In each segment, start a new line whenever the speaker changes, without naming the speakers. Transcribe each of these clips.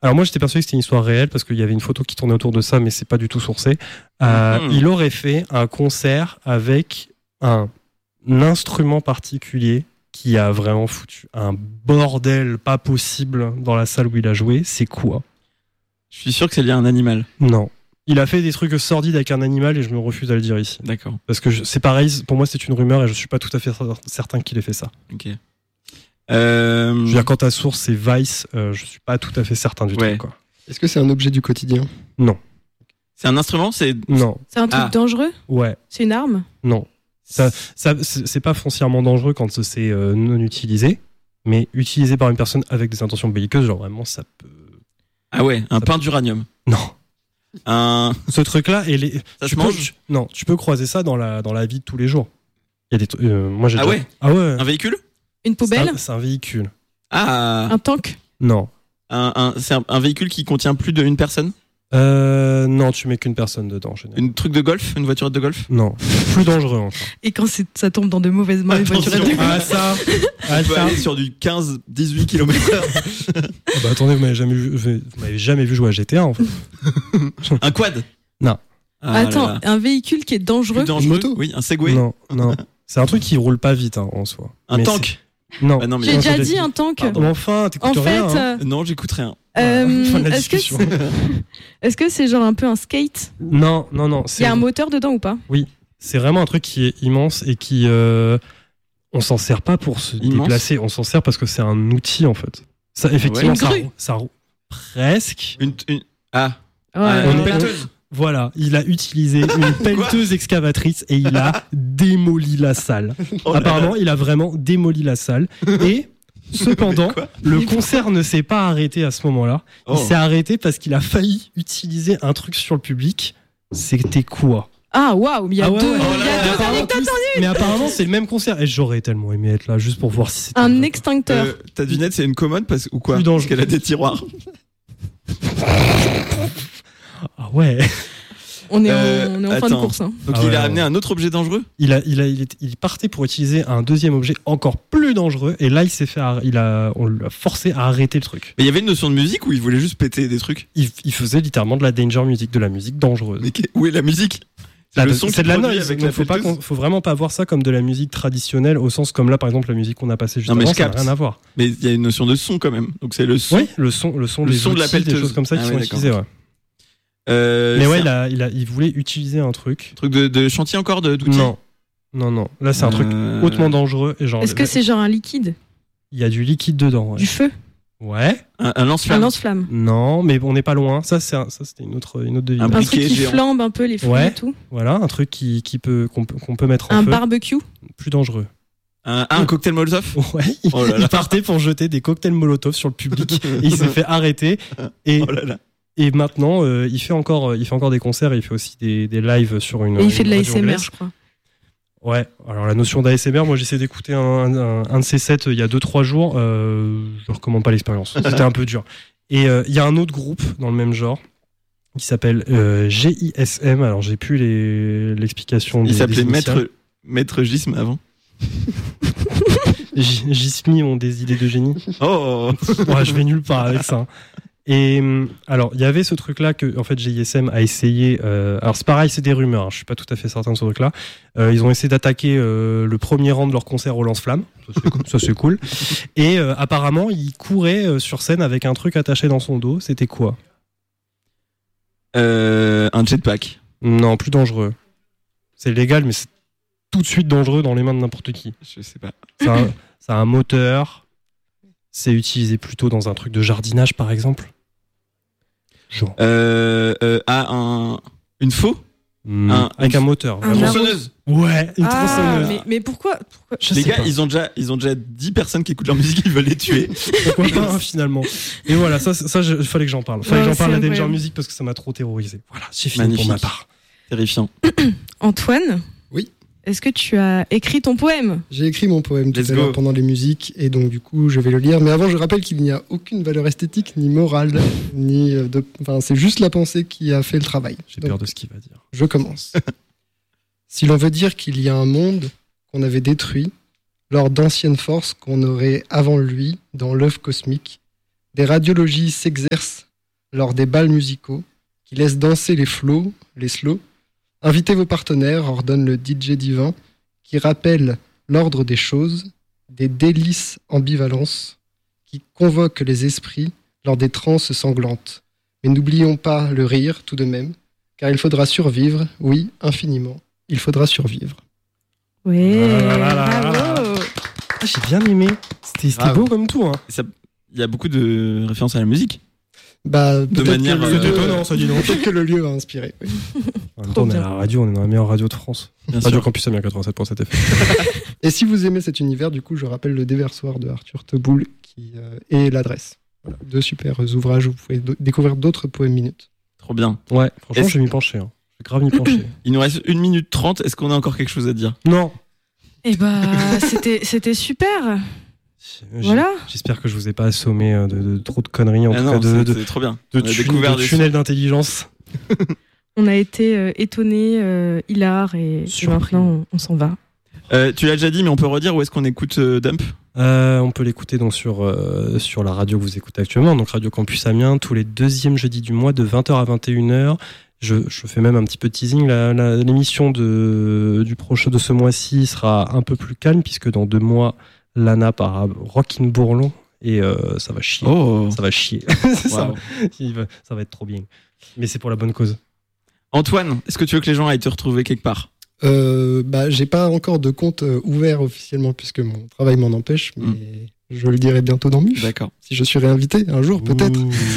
Alors moi j'étais persuadé que c'était une histoire réelle parce qu'il y avait une photo qui tournait autour de ça, mais c'est pas du tout sourcé. Il aurait fait un concert avec un instrument particulier qui a vraiment foutu un bordel pas possible dans la salle où il a joué. C'est quoi ?
Je suis sûr que c'est lié à un animal.
Non. Il a fait des trucs sordides avec un animal et je me refuse à le dire ici.
D'accord.
Parce que c'est pareil, pour moi c'est une rumeur et je suis pas tout à fait certain qu'il ait fait ça.
Ok.
Je veux dire, quand ta source c'est Vice, je suis pas tout à fait certain du tout. Quoi.
Est-ce que c'est un objet du quotidien ?
Non.
C'est un instrument ?
Non.
C'est un truc dangereux ?
Ouais.
C'est une arme ?
Non. Ça, c'est pas foncièrement dangereux quand c'est non utilisé, mais utilisé par une personne avec des intentions belliqueuses, genre vraiment ça peut.
Ah ouais, un pain d'uranium.
Non. Ce truc-là,
ça se mange ?
Non, tu peux croiser ça dans la vie de tous les jours. Il y a des moi j'ai
ouais.
Ah ouais.
Un véhicule ?
Une poubelle ?
C'est un véhicule.
Ah.
Un tank ?
Non.
C'est un véhicule qui contient plus d'une personne ?
Non, tu mets qu'une personne dedans.
Une truc de golf ? Une voiturette de golf ?
Non, plus dangereux encore.
Et quand ça tombe dans de mauvaises mains, les voiturettes de golf.
On peut aller sur du 15-18 km/h.
Bah attendez, vous m'avez jamais vu jouer à GTA en fait.
Un quad ?
Non.
Attends, un véhicule qui est dangereux ?
Une moto ? Oui, un Segway ?
Non. C'est un truc qui roule pas vite en soi.
Un tank ?
Non.
Bah non, mais
j'ai déjà dit un tank.
Pardon. Enfin, t'écoutes
rien.
Hein.
Non, j'écoute rien.
Est-ce que c'est genre un peu un skate ?
Non.
Il y a un moteur dedans ou pas ?
Oui, c'est vraiment un truc qui est immense et qui on s'en sert pas pour se déplacer, on s'en sert parce que c'est un outil en fait. Ça effectivement ça roule presque.
Une
pelleteuse. Voilà, il a utilisé une pelleteuse excavatrice et il a démoli la salle. Apparemment, il a vraiment démoli la salle et cependant, le concert ne s'est pas arrêté à ce moment-là. Il s'est arrêté parce qu'il a failli utiliser un truc sur le public. C'était quoi ?
Ah waouh, il y a deux anecdotes en une.
Mais apparemment c'est le même concert et j'aurais tellement aimé être là juste pour voir si c'était
un extincteur.
Ta devinette c'est une commode ou quoi ?
Plus
parce qu'elle a des tiroirs.
Ah ouais.
On est en fin de course. Hein.
Donc il a amené un autre objet dangereux ?
Il partait pour utiliser un deuxième objet encore plus dangereux et là on l'a forcé à arrêter le truc.
Mais il y avait une notion de musique ou il voulait juste péter des trucs ?
Il faisait littéralement de la danger music, de la musique dangereuse.
Mais où est la musique ?
C'est de la noise. Faut vraiment pas voir ça comme de la musique traditionnelle au sens comme là par exemple la musique qu'on a passée juste avant, ça n'a rien à voir.
Mais il y a une notion de son quand même. Donc c'est le son.
Oui, le son
de la pelleteuse,
des choses comme ça qui sont utilisées. Ouais. Mais il voulait utiliser un truc.
Un truc de chantier encore d'outils ?
Non. Là c'est un truc hautement dangereux et genre.
Est-ce que c'est genre un liquide ?
Il y a du liquide dedans. Ouais.
Du feu ?
Ouais.
Un lance-flamme.
Un lance-flamme.
Non, mais on n'est pas loin. Ça c'était une autre devinette.
Un truc qui flambe un peu les fruits et tout.
Voilà, un truc qu'on peut mettre en feu.
Un barbecue.
Plus dangereux.
Un cocktail Molotov.
Ouais. Il partait pour jeter des cocktails Molotov sur le public et il s'est fait arrêter et maintenant il fait encore des concerts. Il fait aussi des lives sur une.
Et il fait de l'ASMR, je crois.
Ouais, alors la notion d'ASMR, moi j'essaie d'écouter un de ces sets il y a 2-3 jours, je recommande pas l'expérience, c'était un peu dur. Et il y a un autre groupe dans le même genre qui s'appelle GISM, alors j'ai plus l'explication.
Il s'appelait Maître Gisme avant.
Gismi ont des idées de génie.
Ouais,
je vais nulle part avec ça. Et alors, il y avait ce truc-là que, en fait, GISM a essayé. Alors, c'est pareil, c'est des rumeurs. Hein, je suis pas tout à fait certain de ce truc-là. Ils ont essayé d'attaquer le premier rang de leur concert au lance-flamme. Ça, c'est cool. Et apparemment, ils couraient sur scène avec un truc attaché dans son dos. C'était quoi ?
Un jetpack.
Non, plus dangereux. C'est légal, mais c'est tout de suite dangereux dans les mains de n'importe qui.
Je sais pas.
Ça a un moteur. C'est utilisé plutôt dans un truc de jardinage, par exemple. Genre.
Une faux
avec un moteur.
Une tronçonneuse.
Ouais, une tronçonneuse.
Mais pourquoi
les gars, ils ont déjà 10 personnes qui écoutent leur musique, ils veulent les tuer.
Pourquoi pas, finalement. Et voilà, ça, il fallait que j'en parle. Fallait que j'en parle à Danger Music parce que ça m'a trop terrorisé. Voilà, c'est fini. Magnifique. Pour ma part.
Terrifiant.
Antoine ?
Oui.
Est-ce que tu as écrit ton poème ?
J'ai écrit mon poème tout à l'heure pendant les musiques et donc du coup je vais le lire. Mais avant je rappelle qu'il n'y a aucune valeur esthétique ni morale, c'est juste la pensée qui a fait le travail.
J'ai peur de ce qu'il va dire.
Je commence. Si l'on veut dire qu'il y a un monde qu'on avait détruit lors d'anciennes forces qu'on aurait avant lui dans l'œuf cosmique, des radiologies s'exercent lors des bals musicaux, qui laissent danser les flows, les slows. Invitez vos partenaires, ordonne le DJ divin, qui rappelle l'ordre des choses, des délices ambivalences, qui convoquent les esprits lors des transes sanglantes. Mais n'oublions pas le rire tout de même, car il faudra survivre, oui, infiniment, il faudra survivre.
Oui,
bravo. J'ai bien aimé, c'était beau comme tout. Hein.
Il y a beaucoup de références à la musique.
Bah,
de manière
étonnant, ça dit non.
Peut-être que le lieu a inspiré. Oui.
En même temps, on est à la radio, on est dans la meilleure radio de France. Radio Campus Amiens 87.7 FM.
Et si vous aimez cet univers, du coup, je rappelle le Déversoir de Arthur Teboul qui est l'adresse. Voilà, 2 super ouvrages où vous pouvez découvrir d'autres poèmes minutes.
Trop bien.
Ouais, franchement, je vais m'y pencher. Hein. Je vais grave m'y pencher.
Il nous reste 1 minute 30. Est-ce qu'on a encore quelque chose à dire ?
Non.
Eh bah, c'était super. Voilà.
J'espère que je vous ai pas assommé de trop de conneries. En tout
non,
cas,
c'est trop bien.
De tunnels d'intelligence.
On a été étonnés, hilar, et maintenant on s'en va.
Tu l'as déjà dit, mais on peut redire où est-ce qu'on écoute Dump ?
On peut l'écouter donc sur la radio que vous écoutez actuellement, donc Radio Campus Amiens, tous les 2e jeudis du mois de 20h à 21h. Je fais même un petit peu de teasing. L'émission de ce mois-ci sera un peu plus calme, puisque dans 2 mois, Lana part à Rockin' Bourlon et ça va chier. Ça va chier. Wow. ça va être trop bien. Mais c'est pour la bonne cause.
Antoine, est-ce que tu veux que les gens aillent te retrouver quelque part ?
J'ai pas encore de compte ouvert officiellement puisque mon travail m'en empêche, mais je le dirai bientôt dans MUF.
D'accord.
Si je suis réinvité un jour, peut-être.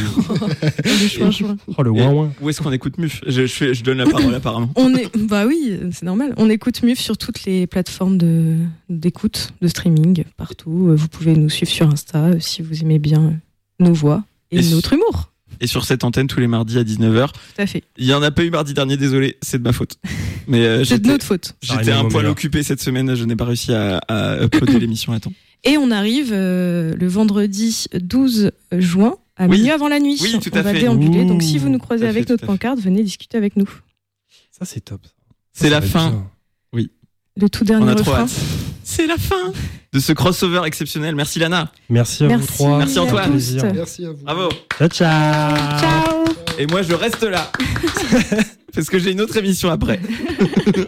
Le ouin.
Où est-ce qu'on écoute MUF ? Je donne la parole apparemment.
Bah oui, c'est normal. On écoute MUF sur toutes les plateformes d'écoute, de streaming, partout. Vous pouvez nous suivre sur Insta si vous aimez bien nos voix et notre humour.
Et sur cette antenne tous les mardis à 19h.
Tout à fait.
Il n'y en a pas eu mardi dernier, désolé, c'est de ma faute. Mais
c'est de notre faute.
J'étais un poil occupé cette semaine, je n'ai pas réussi à uploader l'émission à temps.
Et on arrive le vendredi 12 juin à minuit avant la nuit.
Oui, tout à fait.
On va déambuler, donc si vous nous croisez avec notre pancarte, venez discuter avec nous.
Ça, c'est top.
C'est la fin. Oui.
Le tout dernier refrain.
C'est la fin de ce crossover exceptionnel. Merci Lana.
Merci à vous 3.
Merci Antoine.
Merci à vous.
Bravo.
Ciao.
Et moi je reste là. Parce que j'ai une autre émission après.